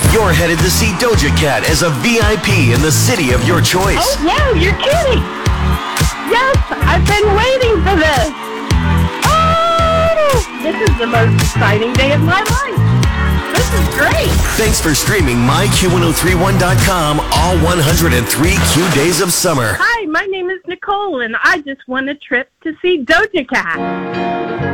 You're headed to see Doja Cat as a VIP in the city of your choice. Oh, no, you're kidding. Yes, I've been waiting for this. Oh, this is the most exciting day of my life. This is great. Thanks for streaming myQ1031.com all 103 Q days of summer. Hi, my name is Nicole, and I just won a trip to see Doja Cat.